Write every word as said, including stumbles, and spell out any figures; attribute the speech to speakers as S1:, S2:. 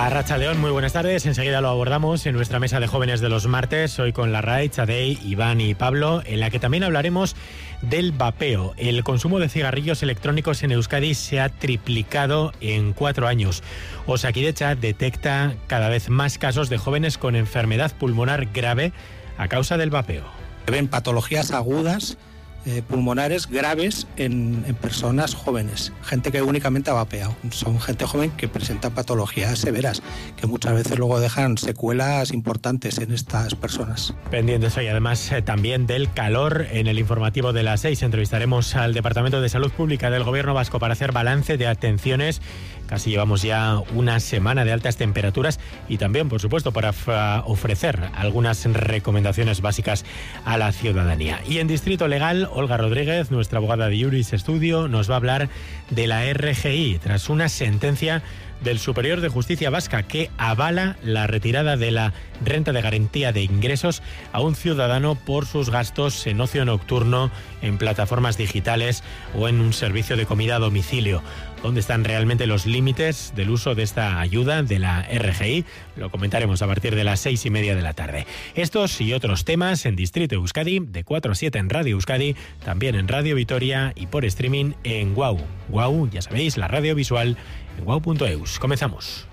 S1: Arratsaldeón, muy buenas tardes. Enseguida lo abordamos en nuestra mesa de jóvenes de los martes, hoy con Larraín, Txadei, Iván y Pablo, en la que también hablaremos del vapeo. El consumo de cigarrillos electrónicos en Euskadi se ha triplicado en cuatro años. Osakidetza detecta cada vez más casos de jóvenes con enfermedad pulmonar grave a causa del vapeo.
S2: Ven patologías agudas Eh, pulmonares graves en, en personas jóvenes, gente que únicamente ha vapeado. Son gente joven que presenta patologías severas, que muchas veces luego dejan secuelas importantes en estas personas.
S1: Pendientes hoy además eh, también del calor. En el informativo de las seis entrevistaremos al Departamento de Salud Pública del Gobierno Vasco para hacer balance de atenciones. Casi llevamos ya una semana de altas temperaturas y también, por supuesto, para ofrecer algunas recomendaciones básicas a la ciudadanía. Y en Distrito Legal, Olga Rodríguez, nuestra abogada de Iuris Estudio, nos va a hablar de la R G I tras una sentencia del Superior de Justicia Vasca que avala la retirada de la renta de garantía de ingresos a un ciudadano por sus gastos en ocio nocturno, en plataformas digitales o en un servicio de comida a domicilio. ¿Dónde están realmente los límites del uso de esta ayuda de la R G I? Lo comentaremos a partir de las seis y media de la tarde. Estos y otros temas en Distrito Euskadi, de cuatro a siete en Radio Euskadi, también en Radio Vitoria y por streaming en Guau. Guau, ya sabéis, la radio visual en guau punto eus. Comenzamos.